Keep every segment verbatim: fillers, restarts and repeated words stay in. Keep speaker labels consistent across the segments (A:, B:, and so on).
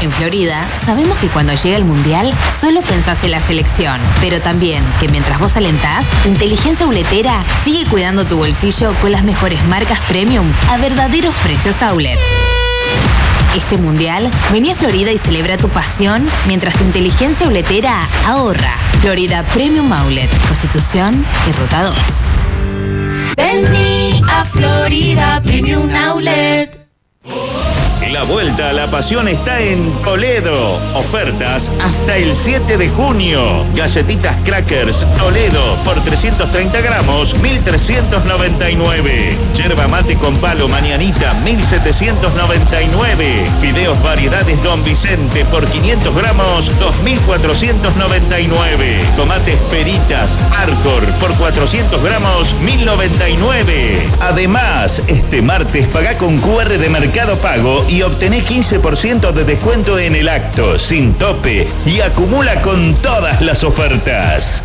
A: En Florida, sabemos que cuando llega el Mundial, solo pensás en la selección. Pero también que mientras vos alentás, tu inteligencia uletera sigue cuidando tu bolsillo con las mejores marcas premium a verdaderos precios outlet. Este Mundial, vení a Florida y celebra tu pasión mientras tu inteligencia uletera ahorra. Florida Premium Outlet, Constitución y Ruta dos.
B: Vení a Florida Premium Outlet.
C: La vuelta a la pasión está en Toledo. Ofertas hasta el siete de junio. Galletitas Crackers Toledo por trescientos treinta gramos, mil trescientos noventa y nueve. Yerba mate con palo Mañanita, mil setecientos noventa y nueve. Fideos variedades Don Vicente por quinientos gramos, dos mil cuatrocientos noventa y nueve. Tomates Peritas Arcor por cuatrocientos gramos, mil noventa y nueve. Además, este martes pagá con cu erre de Mercado Pago y obtené quince por ciento de descuento en el acto, sin tope, y acumula con todas las ofertas.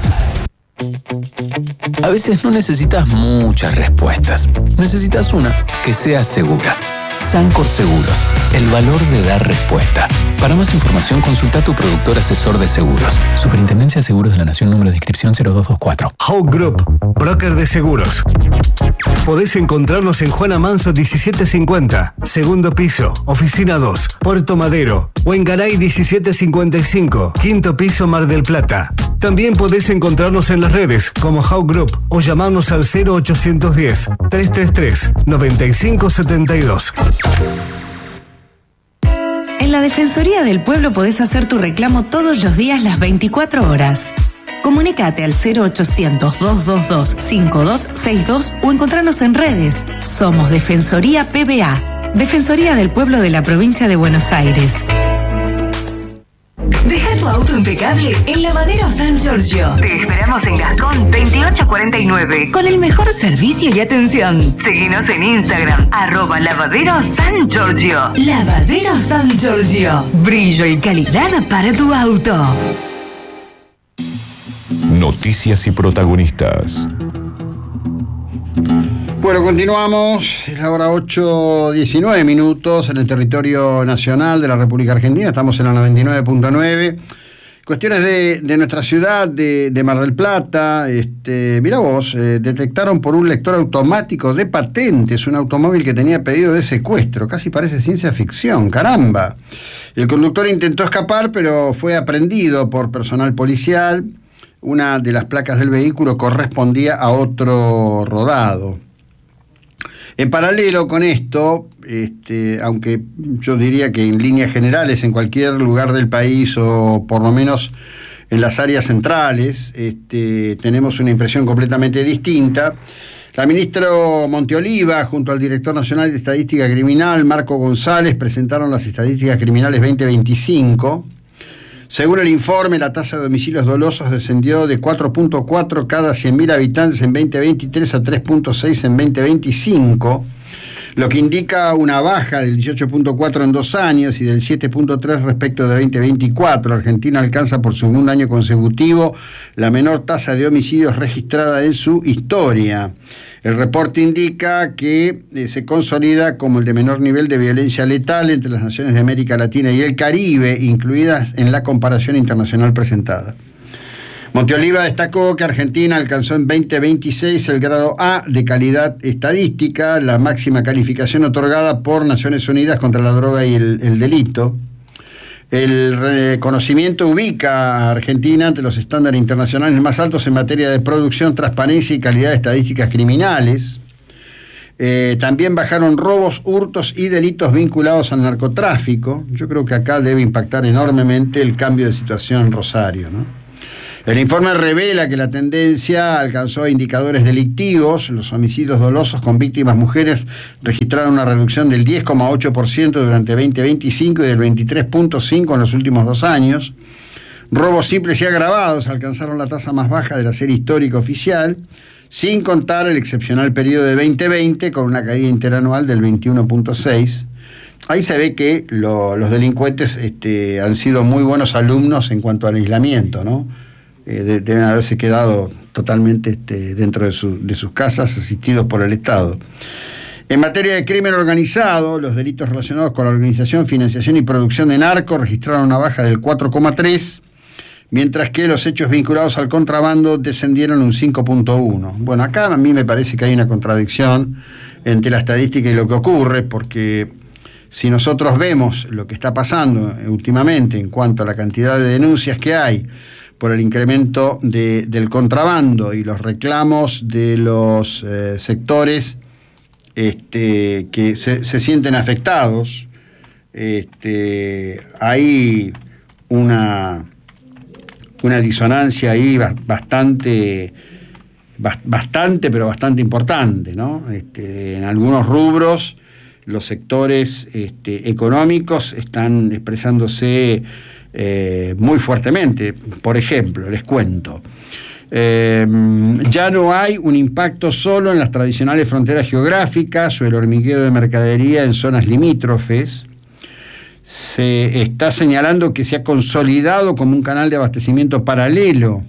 D: A veces no necesitas muchas respuestas. Necesitas una que sea segura. Sancor Seguros, el valor de dar respuesta. Para más información, consulta a tu productor asesor de seguros. Superintendencia de Seguros de la Nación, número de inscripción cero dos dos cuatro.
E: Hawk Group, broker de seguros. Podés encontrarnos en Juana Manso diecisiete cincuenta, segundo piso, oficina dos, Puerto Madero, o en Garay diecisiete cincuenta y cinco, quinto piso, Mar del Plata. También podés encontrarnos en las redes como Hawk Group o llamarnos al cero ochocientos diez, trescientos treinta y tres, noventa y cinco setenta y dos.
F: En la Defensoría del Pueblo podés hacer tu reclamo todos los días las veinticuatro horas. Comunicate al cero ochocientos, doscientos veintidós, cincuenta y dos sesenta y dos o encontrarnos en redes. Somos Defensoría P B A, Defensoría del Pueblo de la Provincia de Buenos Aires.
G: Deja tu auto impecable en Lavadero San Giorgio.
H: Te esperamos en Gascón veintiocho cuarenta y nueve.
G: Con el mejor servicio y atención.
H: Seguinos en Instagram, arroba Lavadero San Giorgio.
G: Lavadero San Giorgio. Brillo y calidad para tu auto.
I: Noticias y protagonistas.
J: Bueno, continuamos. Es la hora ocho diecinueve minutos en el territorio nacional de la República Argentina. Estamos en la noventa y nueve punto nueve. Cuestiones de, de nuestra ciudad, de, de Mar del Plata. Este, mirá vos, eh, detectaron por un lector automático de patentes un automóvil que tenía pedido de secuestro. Casi parece ciencia ficción, caramba. El conductor intentó escapar, pero fue aprehendido por personal policial. Una de las placas del vehículo correspondía a otro rodado. En paralelo con esto, este, aunque yo diría que en líneas generales en cualquier lugar del país o por lo menos en las áreas centrales, este, tenemos una impresión completamente distinta. La ministra Monteoliva, junto al director nacional de Estadística Criminal, Marco González, presentaron las estadísticas criminales veinte veinticinco. Según el informe, la tasa de homicidios dolosos descendió de cuatro punto cuatro cada cien mil habitantes en veinte veintitrés a tres punto seis en veinte veinticinco, lo que indica una baja del dieciocho punto cuatro en dos años y del siete punto tres respecto de veinte veinticuatro. Argentina alcanza por segundo año consecutivo la menor tasa de homicidios registrada en su historia. El reporte indica que eh, se consolida como el de menor nivel de violencia letal entre las naciones de América Latina y el Caribe, incluidas en la comparación internacional presentada. Monteoliva destacó que Argentina alcanzó en veinte veintiséis el grado A de calidad estadística, la máxima calificación otorgada por Naciones Unidas contra la droga y el, el delito. El reconocimiento ubica a Argentina entre los estándares internacionales más altos en materia de producción, transparencia y calidad de estadísticas criminales. Eh, también bajaron robos, hurtos y delitos vinculados al narcotráfico. Yo creo que acá debe impactar enormemente el cambio de situación en Rosario, ¿no? El informe revela que la tendencia alcanzó indicadores delictivos. Los homicidios dolosos con víctimas mujeres registraron una reducción del diez coma ocho por ciento durante veinte veinticinco y del veintitrés punto cinco por ciento en los últimos dos años. Robos simples y agravados alcanzaron la tasa más baja de la serie histórica oficial, sin contar el excepcional periodo de veinte veinte con una caída interanual del veintiuno punto seis por ciento. Ahí se ve que lo, los delincuentes este, han sido muy buenos alumnos en cuanto al aislamiento, ¿no? Eh, deben haberse quedado totalmente este, dentro de, su, de sus casas, asistidos por el Estado. En materia de crimen organizado, los delitos relacionados con la organización, financiación y producción de narco registraron una baja del cuatro coma tres, mientras que los hechos vinculados al contrabando descendieron un cinco punto uno. Bueno, acá a mí me parece que hay una contradicción entre la estadística y lo que ocurre, porque si nosotros vemos lo que está pasando últimamente en cuanto a la cantidad de denuncias que hay por el incremento de, del contrabando y los reclamos de los eh, sectores este, que se, se sienten afectados, este, hay una, una disonancia ahí bastante, bastante, pero bastante importante, ¿no? Este, en algunos rubros los sectores este, económicos están expresándose eh, muy fuertemente. Por ejemplo, les cuento, eh, ya no hay un impacto solo en las tradicionales fronteras geográficas o el hormigueo de mercadería en zonas limítrofes. Se está señalando que se ha consolidado como un canal de abastecimiento paralelo.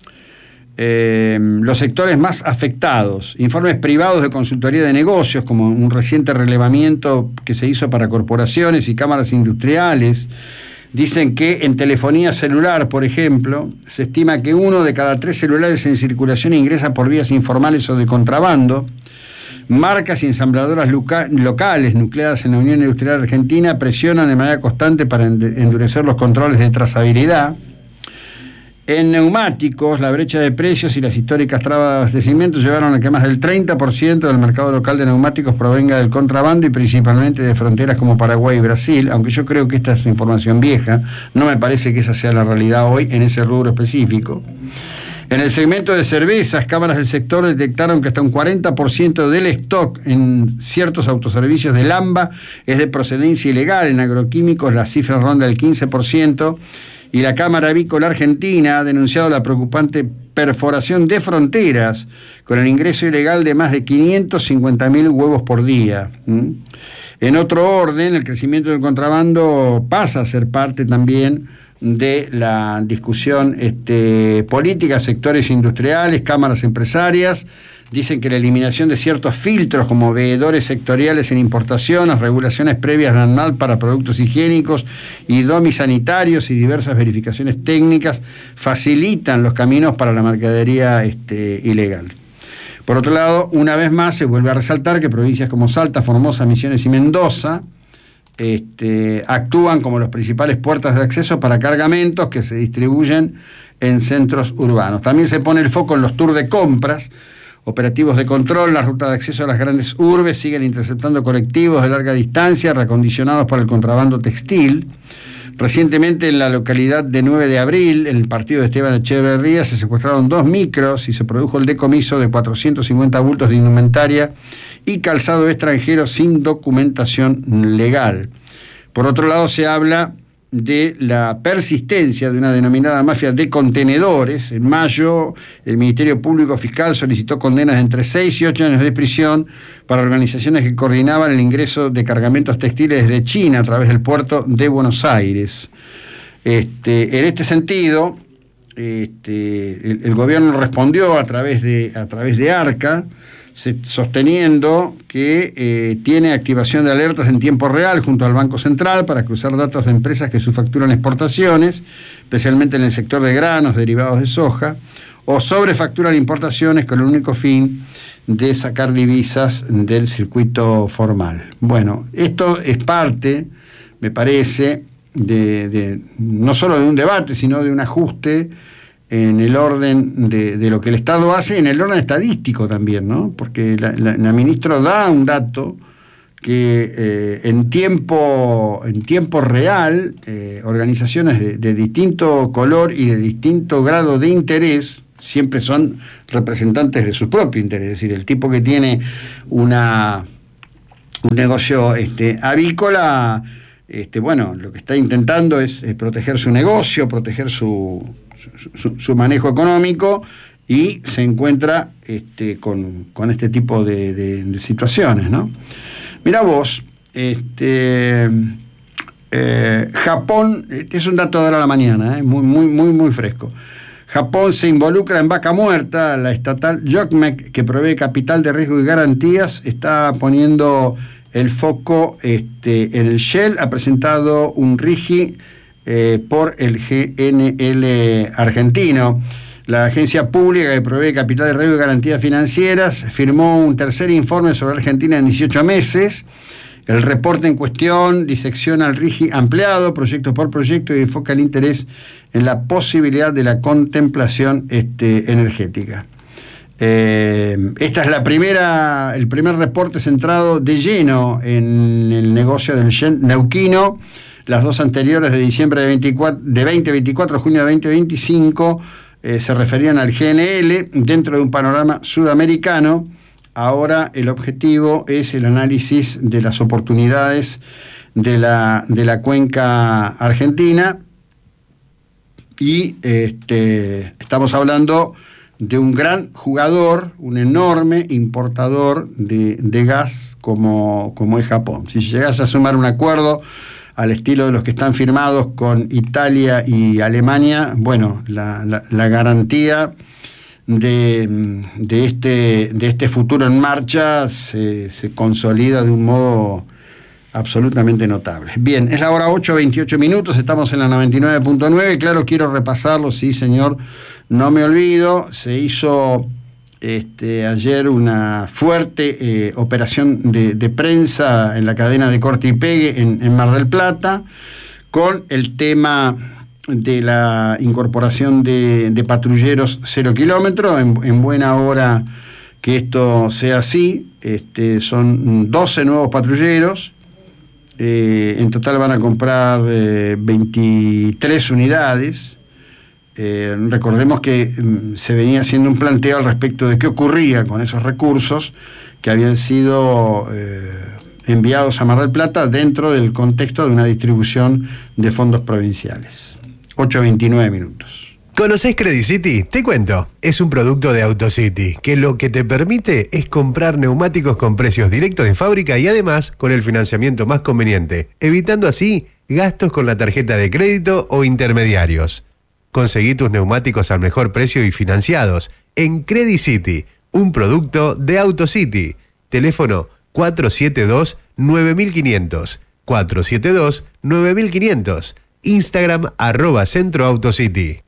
J: Eh, los sectores más afectados, informes privados de consultoría de negocios, como un reciente relevamiento que se hizo para corporaciones y cámaras industriales, dicen que en telefonía celular, por ejemplo, se estima que uno de cada tres celulares en circulación ingresa por vías informales o de contrabando. Marcas y ensambladoras loca- locales nucleadas en la Unión Industrial Argentina presionan de manera constante para endurecer los controles de trazabilidad. En neumáticos, la brecha de precios y las históricas trabas de abastecimiento llevaron a que más del treinta por ciento del mercado local de neumáticos provenga del contrabando y principalmente de fronteras como Paraguay y Brasil, aunque yo creo que esta es información vieja, no me parece que esa sea la realidad hoy en ese rubro específico. En el segmento de cervezas, cámaras del sector detectaron que hasta un cuarenta por ciento del stock en ciertos autoservicios de Lamba es de procedencia ilegal. En agroquímicos la cifra ronda el quince por ciento. Y la Cámara Avícola Argentina ha denunciado la preocupante perforación de fronteras con el ingreso ilegal de más de quinientos cincuenta mil huevos por día. ¿Mm? En otro orden, el crecimiento del contrabando pasa a ser parte también de la discusión este, política, sectores industriales, cámaras empresarias. Dicen que la eliminación de ciertos filtros como veedores sectoriales en importaciones, regulaciones previas de ANMAT para productos higiénicos y domis sanitarios y diversas verificaciones técnicas facilitan los caminos para la mercadería este, ilegal. Por otro lado, una vez más se vuelve a resaltar que provincias como Salta, Formosa, Misiones y Mendoza este, actúan como los principales puertas de acceso para cargamentos que se distribuyen en centros urbanos. También se pone el foco en los tours de compras, operativos de control. Las rutas de acceso a las grandes urbes siguen interceptando colectivos de larga distancia reacondicionados para el contrabando textil. Recientemente en la localidad de nueve de abril, en el partido de Esteban Echeverría, se secuestraron dos micros y se produjo el decomiso de cuatrocientos cincuenta bultos de indumentaria y calzado extranjero sin documentación legal. Por otro lado, se habla de la persistencia de una denominada mafia de contenedores. En mayo, el Ministerio Público Fiscal solicitó condenas de entre seis y ocho años de prisión para organizaciones que coordinaban el ingreso de cargamentos textiles desde China a través del puerto de Buenos Aires. Este, en este sentido, este, el, el gobierno respondió a través de, a través de ARCA, se, sosteniendo que eh, tiene activación de alertas en tiempo real junto al Banco Central para cruzar datos de empresas que subfacturan exportaciones, especialmente en el sector de granos, derivados de soja, o sobrefacturan importaciones con el único fin de sacar divisas del circuito formal. Bueno, esto es parte, me parece, de, de no solo de un debate, sino de un ajuste en el orden de, de lo que el Estado hace, en el orden estadístico también, ¿no? Porque la, la, la ministra da un dato que eh, en tiempo en tiempo real, eh, organizaciones de, de distinto color y de distinto grado de interés, siempre son representantes de su propio interés. Es decir, el tipo que tiene una un negocio este, avícola, este, bueno, lo que está intentando es, es proteger su negocio, proteger su Su, su, su manejo económico, y se encuentra este, con, con este tipo de, de, de situaciones, ¿no? Mirá vos, este, eh, Japón, este es un dato de ahora a la mañana, eh, muy, muy, muy, muy fresco. Japón se involucra en Vaca Muerta. La estatal Jokmec, que provee capital de riesgo y garantías, está poniendo el foco este, en el Shell. Ha presentado un RIGI eh, por el G N L argentino. La agencia pública que provee capital de riesgo y garantías financieras firmó un tercer informe sobre Argentina en dieciocho meses. El reporte en cuestión disecciona el RIGI ampliado, proyecto por proyecto, y enfoca el interés en la posibilidad de la contemplación este, energética. Eh, esta es la primera, el primer reporte centrado de lleno en el negocio del Shell neuquino. Las dos anteriores, de diciembre de, veinticuatro, de veinte veinticuatro a junio de veinte veinticinco, eh, se referían al G N L dentro de un panorama sudamericano. Ahora el objetivo es el análisis de las oportunidades de la, de la cuenca argentina, y este, estamos hablando de un gran jugador, un enorme importador de, de gas como, como es Japón. Si llegas a sumar un acuerdo al estilo de los que están firmados con Italia y Alemania, bueno, la, la, la garantía de, de, este, de este futuro en marcha se, se consolida de un modo absolutamente notable. Bien, es la hora ocho, veintiocho minutos, estamos en la noventa y nueve punto nueve. Claro, quiero repasarlo, sí señor, no me olvido. Se hizo este, ayer una fuerte eh, operación de, de prensa en la cadena de Corte y Pegue en, en Mar del Plata, con el tema de la incorporación de, de patrulleros cero kilómetros. En, en buena hora que esto sea así. Este, son doce nuevos patrulleros. Eh, en total van a comprar eh, veintitrés unidades. Eh, recordemos que mm, se venía haciendo un planteo al respecto de qué ocurría con esos recursos que habían sido eh, enviados a Mar del Plata dentro del contexto de una distribución de fondos provinciales. ocho veintinueve minutos.
K: ¿Conocés Credit City? Te cuento. Es un producto de AutoCity, que lo que te permite es comprar neumáticos con precios directos de fábrica y además con el financiamiento más conveniente, evitando así gastos con la tarjeta de crédito o intermediarios. Conseguí tus neumáticos al mejor precio y financiados en Credit City, un producto de AutoCity. Teléfono cuatro siete dos, nueve cinco cero cero, cuatro siete dos, nueve cinco cero cero. Instagram arroba Centro AutoCity.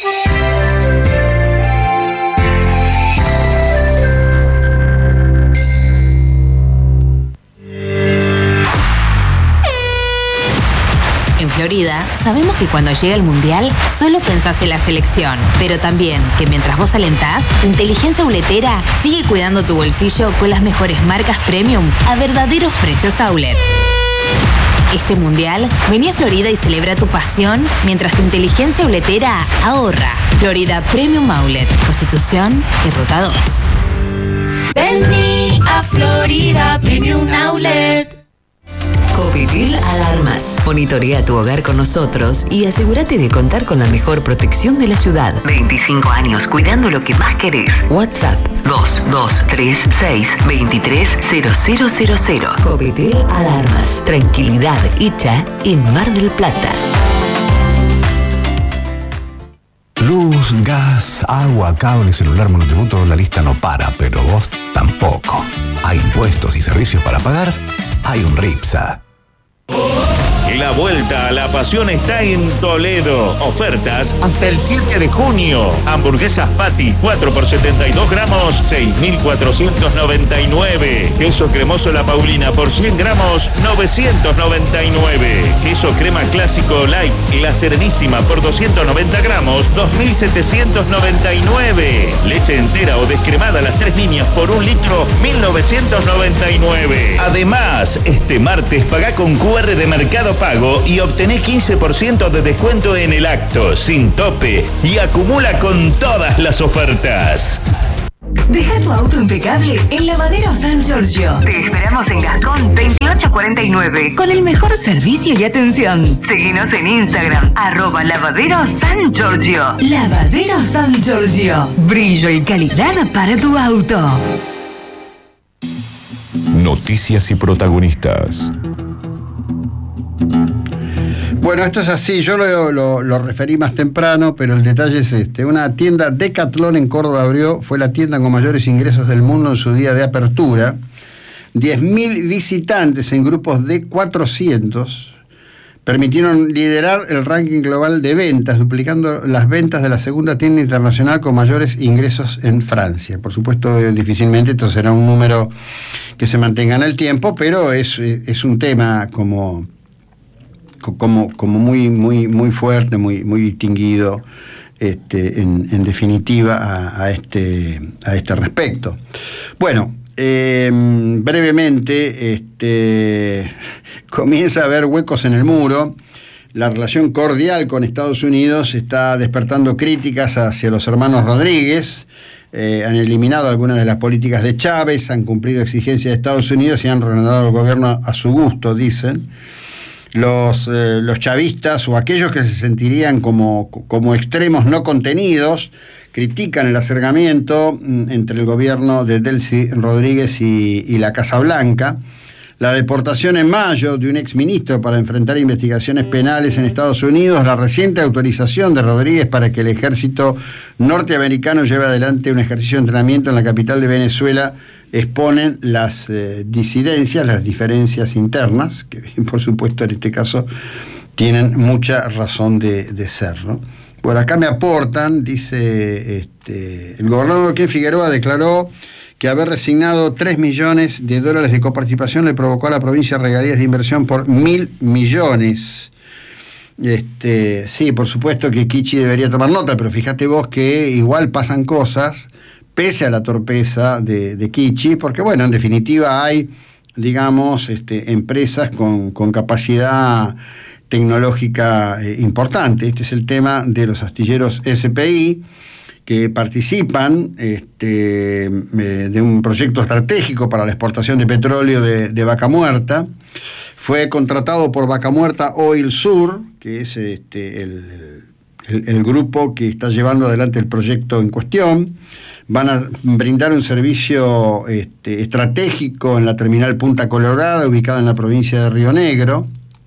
A: En Florida, sabemos que cuando llega el Mundial, solo pensás en la selección, pero también que mientras vos alentás, tu inteligencia uletera sigue cuidando tu bolsillo con las mejores marcas premium a verdaderos precios outlet. Este Mundial, vení a Florida y celebra tu pasión mientras tu inteligencia uletera ahorra. Florida Premium Outlet, Constitución y Ruta dos.
B: Vení a Florida Premium Outlet.
L: Covitil Alarmas. Monitorea tu hogar con nosotros y asegúrate de contar con la mejor protección de la ciudad. veinticinco años cuidando lo que más querés. WhatsApp dos dos tres seis, dos tres cero cero cero cero. Covitil Alarmas. Tranquilidad hecha en Mar del Plata.
M: Luz, gas, agua, cable, celular, monotributo, la lista no para, pero vos tampoco. Hay impuestos y servicios para pagar. Hay un Ripsa.
C: La vuelta a la pasión está en Toledo. Ofertas hasta el siete de junio. Hamburguesas Patty, cuatro por setenta y dos gramos, seis mil cuatrocientos noventa y nueve. Queso cremoso La Paulina por cien gramos, novecientos noventa y nueve. Queso crema clásico light La Serenísima por doscientos noventa gramos, dos mil setecientos noventa y nueve. Leche entera o descremada Las Tres Niñas por un litro, mil novecientos noventa y nueve. Además, este martes pagá con Q R de Mercado Pago y obtené quince por ciento de descuento en el acto, sin tope, y acumula con todas las ofertas.
G: Deja tu auto impecable en Lavadero San Giorgio.
H: Te esperamos en Gascón veintiocho cuarenta y nueve.
G: Con el mejor servicio y atención.
H: Seguinos en Instagram, arroba Lavadero San Giorgio.
G: Lavadero San Giorgio. Brillo y calidad para tu auto.
I: Noticias y protagonistas.
J: Bueno, esto es así, yo lo, lo, lo referí más temprano, pero el detalle es este. Una tienda Decathlon en Córdoba abrió, fue la tienda con mayores ingresos del mundo en su día de apertura. diez mil visitantes en grupos de cuatrocientos permitieron liderar el ranking global de ventas, duplicando las ventas de la segunda tienda internacional con mayores ingresos en Francia. Por supuesto, difícilmente esto será un número que se mantenga en el tiempo, pero es, es un tema como, como, como muy, muy, muy fuerte, muy, muy distinguido, este, en, en definitiva, a, a, este, a este respecto. Bueno, Eh, brevemente, este, comienza a haber huecos en el muro. La relación cordial con Estados Unidos está despertando críticas hacia los hermanos Rodríguez. Eh, han eliminado algunas de las políticas de Chávez, han cumplido exigencias de Estados Unidos y han reordenado el gobierno a su gusto, dicen. Los, eh, los chavistas o aquellos que se sentirían como, como extremos no contenidos critican el acercamiento entre el gobierno de Delcy Rodríguez y, y la Casa Blanca. La deportación en mayo de un exministro para enfrentar investigaciones penales en Estados Unidos, la reciente autorización de Rodríguez para que el ejército norteamericano lleve adelante un ejercicio de entrenamiento en la capital de Venezuela, exponen las eh, disidencias, las diferencias internas, que por supuesto en este caso tienen mucha razón de, de ser, ¿no? Por acá me aportan, dice, este, el gobernador Ken Figueroa declaró que haber resignado tres millones de dólares de coparticipación le provocó a la provincia regalías de inversión por mil millones. Este, sí, por supuesto que Kichi debería tomar nota, pero fíjate vos que igual pasan cosas, pese a la torpeza de, de Kichi, porque bueno, en definitiva hay, digamos, este, empresas con, con capacidad tecnológica eh, importante. Este es el tema de los astilleros S P I, que participan este, eh, de un proyecto estratégico para la exportación de petróleo de, de Vaca Muerta. Fue contratado por Vaca Muerta Oil Sur, que es este, el, el, el grupo que está llevando adelante el proyecto en cuestión. Van a brindar un servicio este, estratégico en la terminal Punta Colorada, ubicada en la provincia de Río Negro.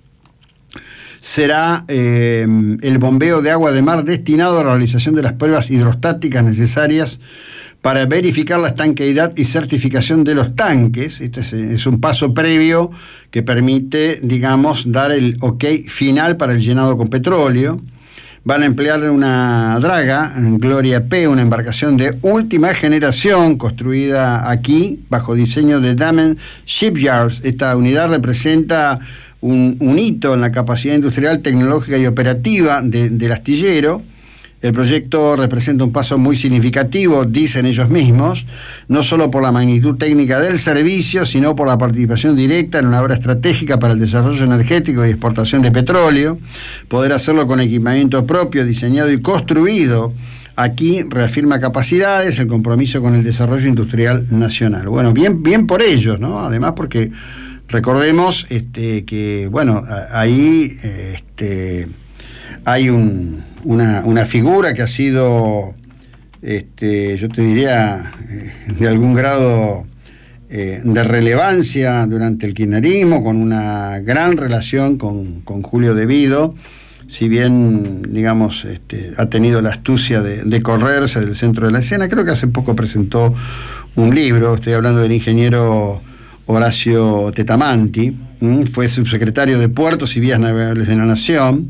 J: Será eh, el bombeo de agua de mar destinado a la realización de las pruebas hidrostáticas necesarias para verificar la estanqueidad y certificación de los tanques. Este es, es un paso previo que permite, digamos, dar el ok final para el llenado con petróleo. Van a emplear una draga, Gloria P, una embarcación de última generación construida aquí bajo diseño de Damen Shipyards. Esta unidad representa Un, un hito en la capacidad industrial, tecnológica y operativa de, del astillero. El proyecto representa un paso muy significativo, dicen ellos mismos, no solo por la magnitud técnica del servicio, sino por la participación directa en una obra estratégica para el desarrollo energético y exportación de petróleo. Poder hacerlo con equipamiento propio, diseñado y construido aquí reafirma capacidades, el compromiso con el desarrollo industrial nacional. Bueno, bien, bien por ellos, ¿no? Además porque recordemos este, que, bueno, ahí este, hay un, una, una figura que ha sido, este, yo te diría, de algún grado eh, de relevancia durante el kirchnerismo, con una gran relación con, con Julio De Vido, si bien, digamos, este, ha tenido la astucia de, de correrse del centro de la escena. Creo que hace poco presentó un libro, estoy hablando del ingeniero Horacio Tetamanti, ¿m? Fue subsecretario de Puertos y Vías Navegables de la Nación.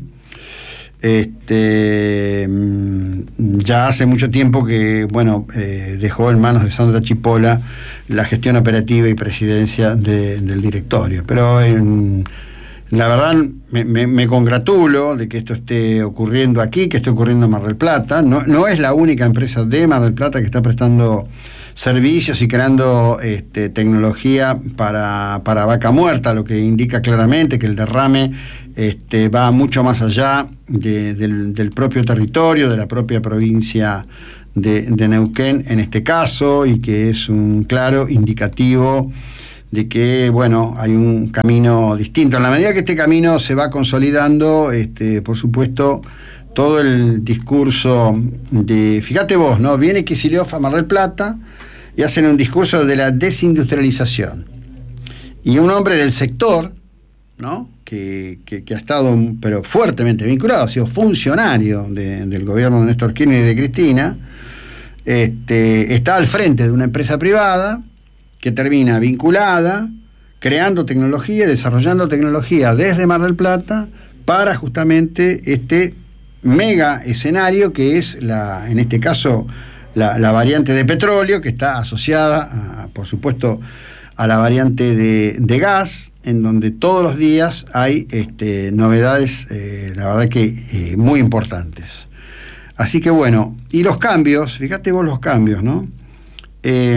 J: Este, ya hace mucho tiempo que, bueno, eh, dejó en manos de Sandra Chipola la gestión operativa y presidencia de, del directorio. Pero en, la verdad me, me, me congratulo de que esto esté ocurriendo aquí, que esté ocurriendo en Mar del Plata. No, no es la única empresa de Mar del Plata que está prestando servicios y creando este, tecnología para, para Vaca Muerta, lo que indica claramente que el derrame este, va mucho más allá de, del, del propio territorio, de la propia provincia de, de Neuquén en este caso, y que es un claro indicativo de que, bueno, hay un camino distinto. En la medida que este camino se va consolidando, este, por supuesto, todo el discurso de, fíjate vos, ¿no? Viene Kicillof a Mar del Plata y hacen un discurso de la desindustrialización. Y un hombre del sector, ¿no? que, que, que ha estado pero fuertemente vinculado, ha sido funcionario de, del gobierno de Néstor Kirchner y de Cristina, este, está al frente de una empresa privada que termina vinculada, creando tecnología, desarrollando tecnología desde Mar del Plata para justamente este mega escenario que es, la, en este caso, la, la variante de petróleo, que está asociada, a, por supuesto, a la variante de, de gas, en donde todos los días hay este, novedades, eh, la verdad que eh, muy importantes. Así que bueno, y los cambios, fíjate vos los cambios, ¿no? Eh,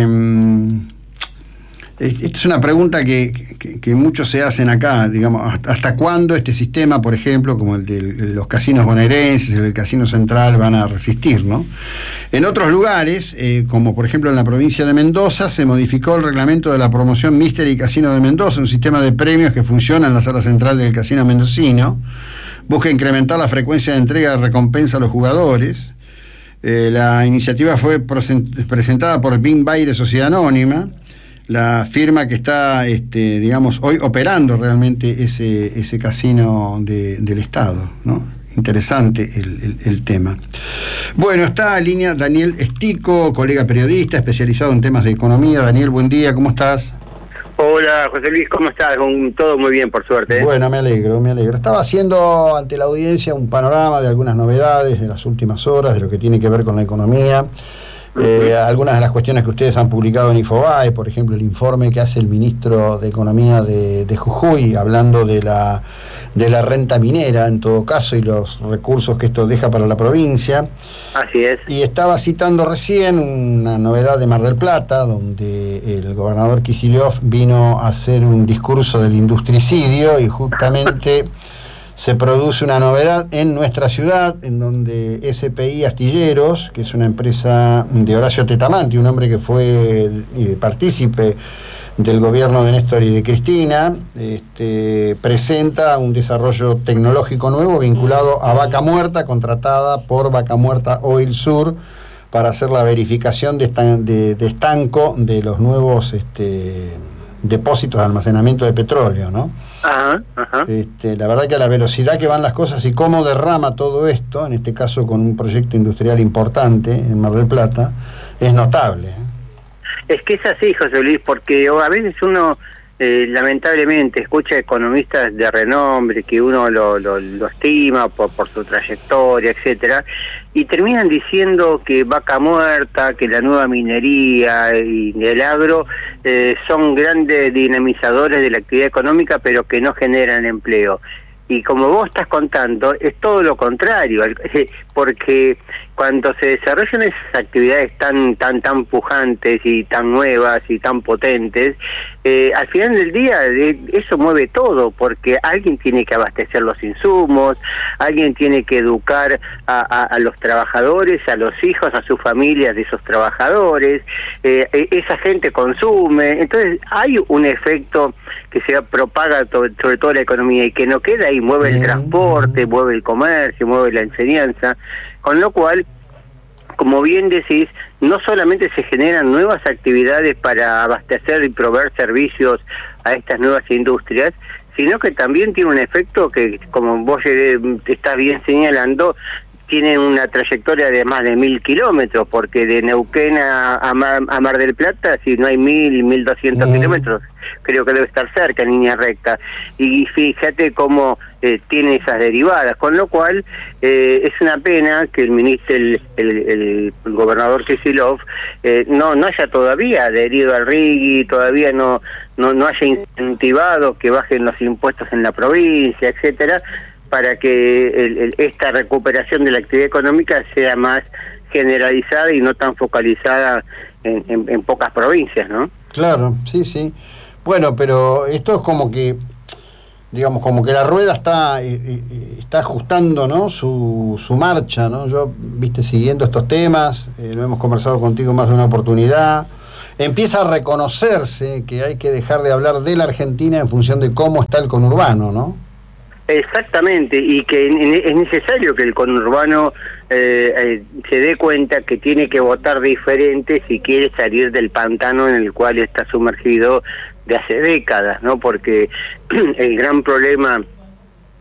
J: Esta es una pregunta que, que, que muchos se hacen acá, digamos, ¿hasta, hasta cuándo este sistema, por ejemplo, como el de los casinos bonaerenses, el del Casino Central, van a resistir, ¿no? En otros lugares, eh, como por ejemplo en la provincia de Mendoza, se modificó el reglamento de la promoción Mystery Casino de Mendoza, un sistema de premios que funciona en la sala central del casino mendocino, busca incrementar la frecuencia de entrega de recompensa a los jugadores. Eh, la iniciativa fue presentada por Bing Baile Sociedad Anónima, la firma que está, este, digamos, hoy operando realmente ese, ese casino de, del Estado, ¿no? Interesante el, el, el tema. Bueno, está en línea Daniel Estico, colega periodista especializado en temas de economía. Daniel, buen día, ¿cómo estás?
N: Hola, José Luis, ¿cómo estás? Todo muy bien, por suerte.
J: Bueno, me alegro, me alegro. Estaba haciendo ante la audiencia un panorama de algunas novedades de las últimas horas, de lo que tiene que ver con la economía. Eh, algunas de las cuestiones que ustedes han publicado en Infobae, por ejemplo, el informe que hace el ministro de Economía de, de Jujuy, hablando de la, de la renta minera, en todo caso, y los recursos que esto deja para la provincia.
N: Así es.
J: Y estaba citando recién una novedad de Mar del Plata, donde el gobernador Kicillof vino a hacer un discurso del industricidio y justamente... se produce una novedad en nuestra ciudad, en donde S P I Astilleros, que es una empresa de Horacio Tetamanti, un hombre que fue eh, partícipe del gobierno de Néstor y de Cristina, este, presenta un desarrollo tecnológico nuevo vinculado a Vaca Muerta, contratada por Vaca Muerta Oil Sur, para hacer la verificación de, estan de, de estanco de los nuevos este, depósitos de almacenamiento de petróleo, ¿no?
N: Ajá, ajá.
J: Este, la verdad que a la velocidad que van las cosas y cómo derrama todo esto, en este caso con un proyecto industrial importante en Mar del Plata, es notable, ¿eh?
N: Es que es así, José Luis, porque a veces uno eh, lamentablemente escucha economistas de renombre que uno lo, lo, lo estima por, por su trayectoria, etcétera, y terminan diciendo que Vaca Muerta, que la nueva minería y el agro eh, son grandes dinamizadores de la actividad económica, pero que no generan empleo. Y como vos estás contando, es todo lo contrario, porque cuando se desarrollan esas actividades tan tan tan pujantes y tan nuevas y tan potentes, eh, al final del día eh, eso mueve todo, porque alguien tiene que abastecer los insumos, alguien tiene que educar a, a, a los trabajadores, a los hijos, a sus familias de esos trabajadores, eh, esa gente consume, entonces hay un efecto que se propaga sobre toda la economía y que no queda ahí, mueve el transporte, mueve el comercio, mueve la enseñanza, con lo cual, como bien decís, no solamente se generan nuevas actividades para abastecer y proveer servicios a estas nuevas industrias, sino que también tiene un efecto que, como vos estás bien señalando, tienen una trayectoria de más de mil kilómetros, porque de Neuquén a, a, Mar, a Mar del Plata, si no hay mil, mil doscientos kilómetros, creo que debe estar cerca en línea recta. Y fíjate cómo eh, tiene esas derivadas, con lo cual eh, es una pena que el ministro, el, el, el, el gobernador Kicillof, eh, no, no haya todavía adherido al R I G I, todavía no, no, no haya incentivado que bajen los impuestos en la provincia, etcétera, para que el, el, esta recuperación de la actividad económica sea más generalizada y no tan focalizada en, en, en pocas provincias, ¿no?
J: Claro, sí, sí. Bueno, pero esto es como que, digamos, como que la rueda está eh, eh, está ajustando, ¿no? Su, su marcha, ¿no? Yo, viste, siguiendo estos temas, eh, lo hemos conversado contigo más de una oportunidad. Empieza a reconocerse que hay que dejar de hablar de la Argentina en función de cómo está el conurbano, ¿no?
N: Exactamente, y que es necesario que el conurbano eh, eh, se dé cuenta que tiene que votar diferente si quiere salir del pantano en el cual está sumergido de hace décadas, ¿no? Porque el gran problema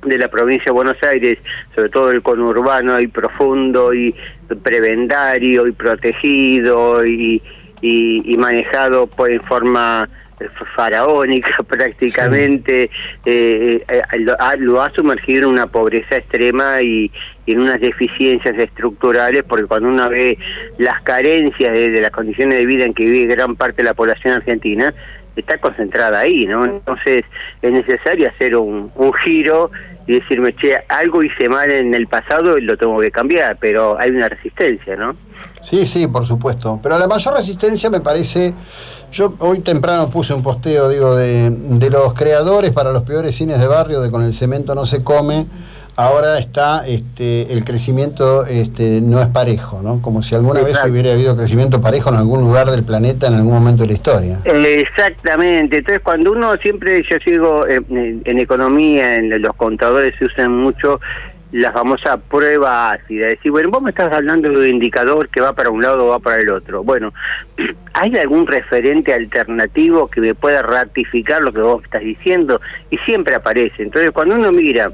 N: de la provincia de Buenos Aires, sobre todo el conurbano y profundo y prebendario y protegido y, y, y manejado por, en forma faraónica prácticamente, sí. eh, eh, lo, ha, lo ha sumergido en una pobreza extrema y, y en unas deficiencias estructurales, porque cuando uno ve las carencias de, de las condiciones de vida en que vive gran parte de la población argentina, está concentrada ahí, ¿no? Entonces es necesario hacer un, un giro y decirme, che, algo hice mal en el pasado y lo tengo que cambiar, pero hay una resistencia, ¿no?
J: Sí, sí, por supuesto. Pero la mayor resistencia me parece... Yo hoy temprano puse un posteo, digo, de, de los creadores para los peores cines de barrio, de Con el cemento no se come. Ahora está este, el crecimiento este, no es parejo, ¿no? Como si alguna Exacto. vez hubiera habido crecimiento parejo en algún lugar del planeta en algún momento de la historia.
N: Exactamente. Entonces, cuando uno siempre, yo sigo en, en economía, en los contadores se usan mucho la famosa prueba ácida, decir, bueno, vos me estás hablando de un indicador que va para un lado o va para el otro. Bueno, ¿hay algún referente alternativo que me pueda ratificar lo que vos estás diciendo? Y siempre aparece. Entonces, cuando uno mira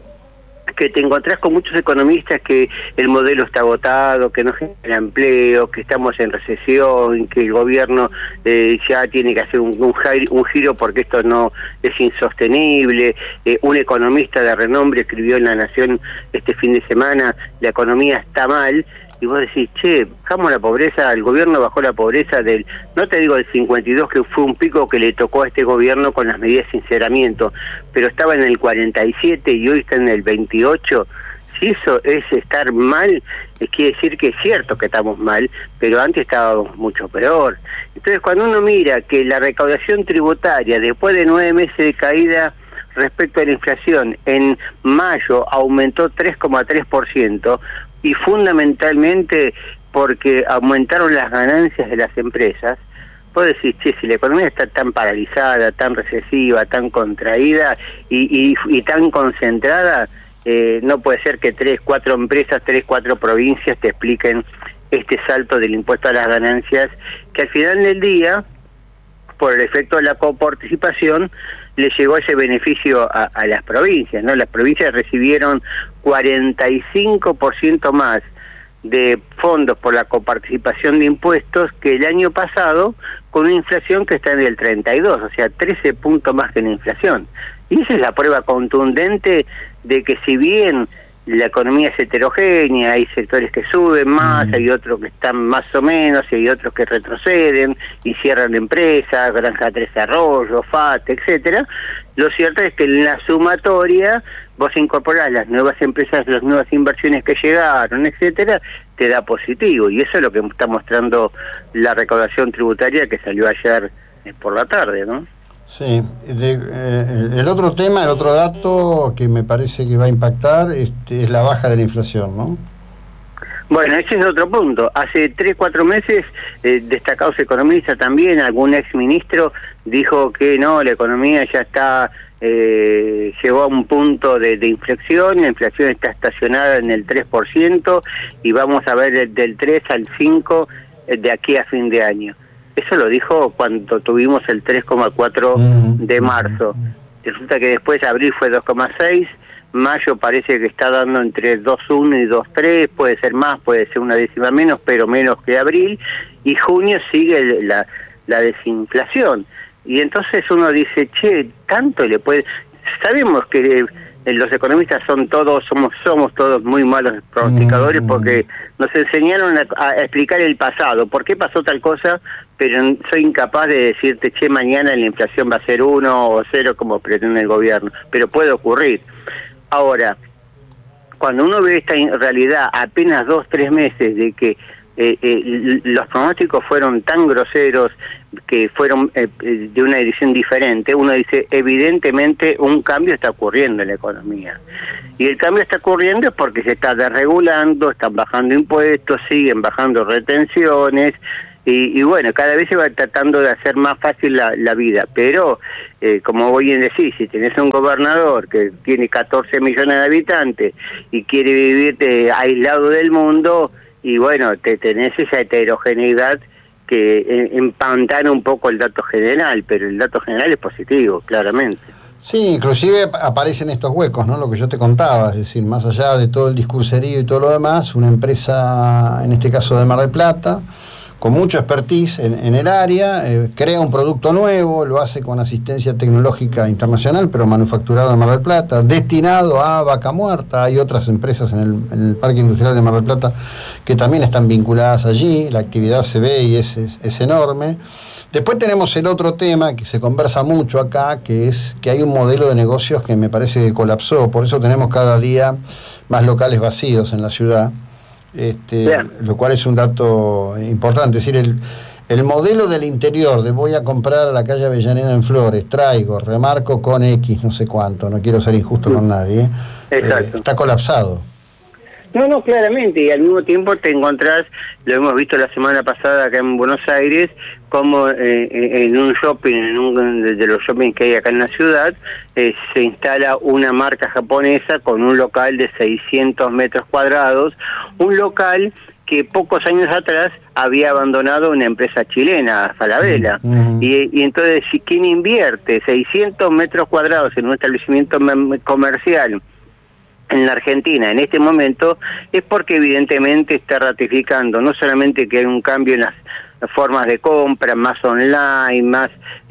N: que te encontrás con muchos economistas que el modelo está agotado, que no genera empleo, que estamos en recesión, que el gobierno eh, ya tiene que hacer un, un, un giro porque esto no es insostenible. Eh, un economista de renombre escribió en La Nación este fin de semana, la economía está mal, y vos decís, che, bajamos la pobreza, el gobierno bajó la pobreza del, no te digo del cincuenta y dos, que fue un pico que le tocó a este gobierno con las medidas de sinceramiento, pero estaba en el cuarenta y siete y hoy está en el veintiocho. Si eso es estar mal, es quiere decir que es cierto que estamos mal, pero antes estábamos mucho peor. Entonces, cuando uno mira que la recaudación tributaria, después de nueve meses de caída respecto a la inflación, en mayo aumentó tres coma tres por ciento, y fundamentalmente porque aumentaron las ganancias de las empresas, vos decís, che, si la economía está tan paralizada, tan recesiva, tan contraída y, y, y tan concentrada, eh, no puede ser que tres, cuatro empresas, tres, cuatro provincias te expliquen este salto del impuesto a las ganancias, que al final del día, por el efecto de la coparticipación, le llegó ese beneficio a, a las provincias, ¿no? Las provincias recibieron cuarenta y cinco por ciento más de fondos por la coparticipación de impuestos que el año pasado, con una inflación que está en el treinta y dos, o sea, trece puntos más que la inflación. Y esa es la prueba contundente de que si bien la economía es heterogénea, hay sectores que suben más, mm. hay otros que están más o menos, y hay otros que retroceden y cierran empresas, Granja Tres Arroyos, F A T, etcétera. Lo cierto es que en la sumatoria vos incorporás las nuevas empresas, las nuevas inversiones que llegaron, etcétera, te da positivo, y eso es lo que está mostrando la recaudación tributaria que salió ayer por la tarde, ¿no?
J: Sí, de, eh, el otro tema, el otro dato que me parece que va a impactar este, es la baja de la inflación, ¿no?
N: Bueno, ese es otro punto. Hace tres, cuatro meses, eh, destacados economistas también, algún ex ministro dijo que no, la economía ya está, eh, llegó a un punto de, de inflexión, la inflación está estacionada en el tres por ciento y vamos a ver del, del tres al cinco eh, de aquí a fin de año. Eso lo dijo cuando tuvimos el tres coma cuatro de marzo. Resulta que después abril fue dos coma seis, mayo parece que está dando entre dos coma uno y dos coma tres, puede ser más, puede ser una décima menos, pero menos que abril, y junio sigue la, la desinflación. Y entonces uno dice, che, tanto le puede... Sabemos que los economistas son todos, somos somos todos muy malos pronosticadores porque nos enseñaron a, a explicar el pasado, por qué pasó tal cosa, pero soy incapaz de decirte, che, mañana la inflación va a ser uno o cero como pretende el gobierno, pero puede ocurrir. Ahora, cuando uno ve esta realidad apenas dos, tres meses de que eh, eh, los pronósticos fueron tan groseros, que fueron eh, de una edición diferente, uno dice, evidentemente un cambio está ocurriendo en la economía. Y el cambio está ocurriendo es porque se está desregulando, están bajando impuestos, siguen bajando retenciones, y, y bueno, cada vez se va tratando de hacer más fácil la, la vida, pero eh, como voy a decir, si tenés un gobernador que tiene catorce millones de habitantes y quiere vivir eh, aislado del mundo, y bueno, te tenés esa heterogeneidad que empantana un poco el dato general, pero el dato general es positivo, claramente.
J: Sí, inclusive aparecen estos huecos, ¿no? Lo que yo te contaba, es decir, más allá de todo el discurserío y todo lo demás, una empresa, en este caso de Mar del Plata, con mucho expertise en, en el área, eh, crea un producto nuevo, lo hace con asistencia tecnológica internacional, pero manufacturado en Mar del Plata, destinado a vaca muerta. Hay otras empresas en el, en el Parque Industrial de Mar del Plata que también están vinculadas allí, la actividad se ve y es, es, es enorme. Después tenemos el otro tema que se conversa mucho acá, que es que hay un modelo de negocios que me parece que colapsó, por eso tenemos cada día más locales vacíos en la ciudad. Este, lo cual es un dato importante, es decir, el, el modelo del interior de voy a comprar a la calle Avellaneda en Flores, traigo, remarco con X, no sé cuánto, no quiero ser injusto con nadie, eh, está colapsado.
N: No, no, claramente, y al mismo tiempo te encontrás, lo hemos visto la semana pasada acá en Buenos Aires, como eh, en un shopping, en un de los shoppings que hay acá en la ciudad, eh, se instala una marca japonesa con un local de seiscientos metros cuadrados, un local que pocos años atrás había abandonado una empresa chilena, Falabella. Uh-huh. y, y entonces, ¿quién invierte seiscientos metros cuadrados en un establecimiento comercial en la Argentina en este momento? Es porque evidentemente está ratificando no solamente que hay un cambio en las formas de compra, más online, más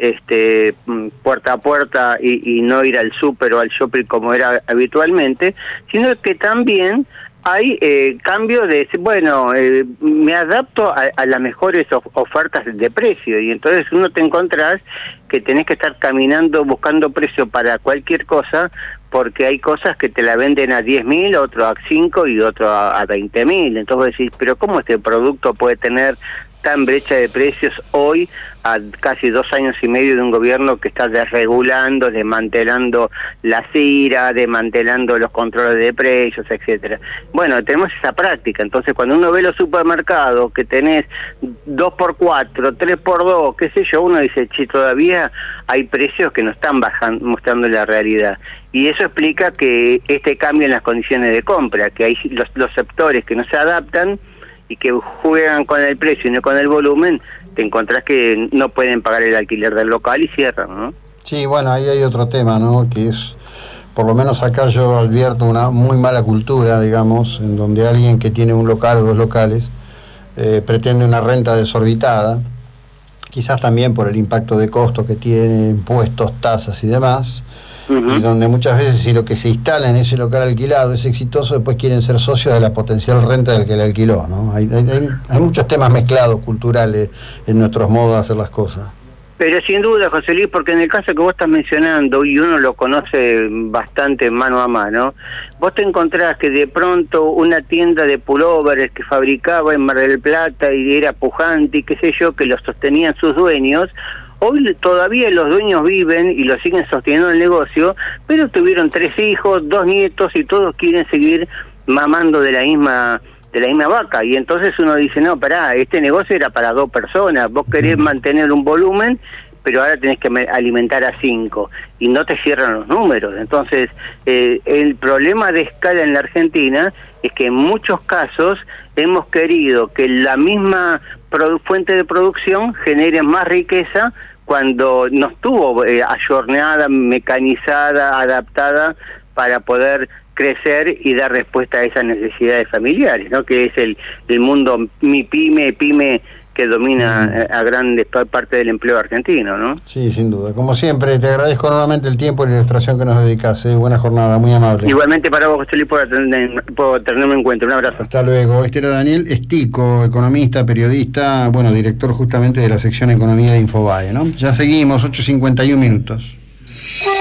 N: este puerta a puerta y, y no ir al súper o al shopping como era habitualmente, sino que también hay eh, cambios de, bueno, eh, me adapto a, a las mejores of- ofertas de precio, y entonces uno te encontrás que tenés que estar caminando buscando precio para cualquier cosa, porque hay cosas que te la venden a diez mil, otro a cinco y otro a, a veinte mil. Entonces vos decís, pero ¿cómo este producto puede tener tan brecha de precios hoy, a casi dos años y medio de un gobierno que está desregulando, desmantelando la C I R A, desmantelando los controles de precios, etcétera? Bueno, tenemos esa práctica. Entonces, cuando uno ve los supermercados que tenés dos por cuatro, tres por dos, qué sé yo, uno dice, che, todavía hay precios que no están bajando, mostrando la realidad. Y eso explica que este cambio en las condiciones de compra, que hay los, los sectores que no se adaptan y que juegan con el precio y no con el volumen, te encontrás que no pueden pagar el alquiler del local y cierran, ¿no?
J: Sí, bueno, ahí hay otro tema, ¿no? Que es, por lo menos acá yo advierto una muy mala cultura, digamos, en donde alguien que tiene un local o dos locales eh, pretende una renta desorbitada, quizás también por el impacto de costos que tiene, impuestos, tasas y demás. Uh-huh. Y donde muchas veces, si lo que se instala en ese local alquilado es exitoso, después quieren ser socios de la potencial renta del que le alquiló, ¿no? Hay, hay, hay muchos temas mezclados culturales en nuestros modos de hacer las cosas.
N: Pero sin duda, José Luis, porque en el caso que vos estás mencionando, y uno lo conoce bastante mano a mano, vos te encontrás que de pronto una tienda de pullovers que fabricaba en Mar del Plata y era pujante y qué sé yo, que los sostenían sus dueños, hoy todavía los dueños viven y lo siguen sosteniendo el negocio, pero tuvieron tres hijos, dos nietos y todos quieren seguir mamando de la misma de la misma vaca. Y entonces uno dice, no, pará, este negocio era para dos personas, vos querés mantener un volumen, pero ahora tenés que alimentar a cinco y no te cierran los números. Entonces, eh, el problema de escala en la Argentina es que en muchos casos hemos querido que la misma produ- fuente de producción genere más riqueza cuando no estuvo eh, ayornada, mecanizada, adaptada para poder crecer y dar respuesta a esas necesidades familiares, ¿no? Que es el, el mundo mi pyme, pyme que domina a grande parte del empleo argentino, ¿no?
J: Sí, sin duda. Como siempre, te agradezco nuevamente el tiempo y la ilustración que nos dedicas. ¿eh? Buena jornada, muy amable.
N: Igualmente para vos, José Luis, por, tener, por tenerme en cuenta. Un abrazo.
J: Hasta luego. Este era Daniel Estico, economista, periodista, bueno, director justamente de la sección Economía de Infobae, ¿no? Ya seguimos, ocho cincuenta y uno minutos.